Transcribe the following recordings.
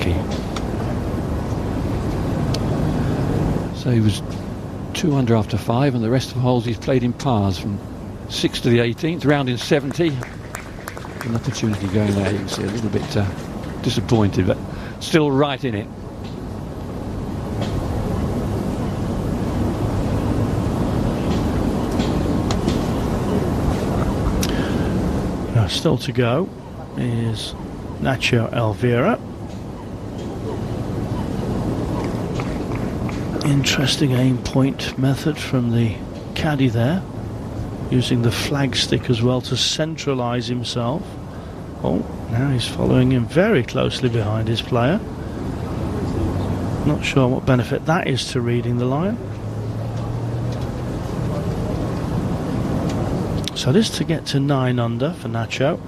unlucky. So he was 2 under after 5, and the rest of the holes he's played in pars from 6 to the 18th, round in 70. An opportunity going there, you can see a little bit disappointed, but still right in it. Still to go is Nacho Elvira. Interesting aim point method from the caddy there, using the flag stick as well to centralise himself. Oh, now he's following him very closely behind his player. Not sure what benefit that is to reading the line. So this to get to 9 under for Nacho.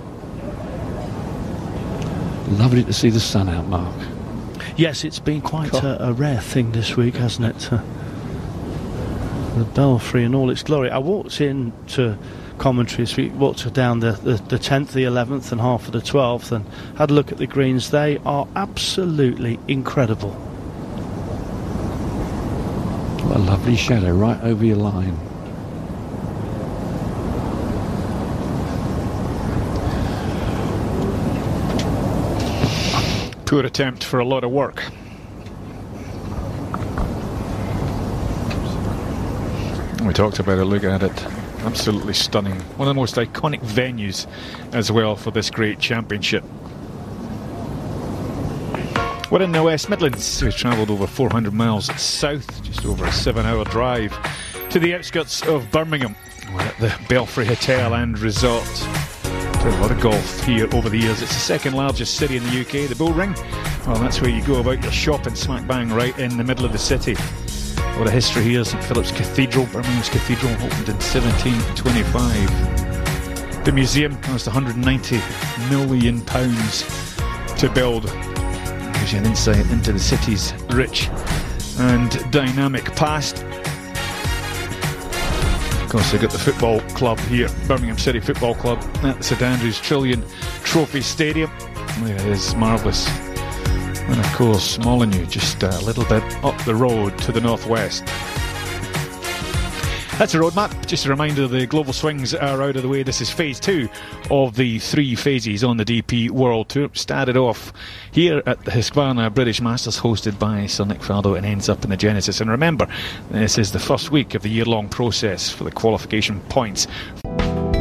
Lovely to see the sun out, Mark. Yes, it's been quite a rare thing this week, hasn't it? The Belfry in all its glory. I walked in to commentary this week, walked down the 10th, the 11th and half of the 12th, and had a look at the greens. They are absolutely incredible. What a lovely shadow right over your line. Poor attempt for a lot of work. We talked about it, look at it. Absolutely stunning. One of the most iconic venues as well for this great championship. We're in the West Midlands. We've travelled over 400 miles south, just over a 7-hour drive, to the outskirts of Birmingham. We're at the Belfry Hotel and Resort. Played a lot of golf here over the years. It's the second largest city in the UK, the Bullring. Well, that's where you go about your shopping, smack bang right in the middle of the city. A lot of history here. St Philip's Cathedral, Birmingham's Cathedral, opened in 1725. The museum cost £190 million to build. Gives you an insight into the city's rich and dynamic past. Of course, they've got the football club here, Birmingham City Football Club, at the St Andrews Trillion Trophy Stadium. There it is, marvellous. And of course, Molyneux, just a little bit up the road to the northwest. That's a roadmap. Just a reminder, the global swings are out of the way. This is phase 2 of the 3 phases on the DP World Tour. Started off here at the Husqvarna British Masters, hosted by Sir Nick Faldo, and ends up in the Genesis. And remember, this is the first week of the year-long process for the qualification points.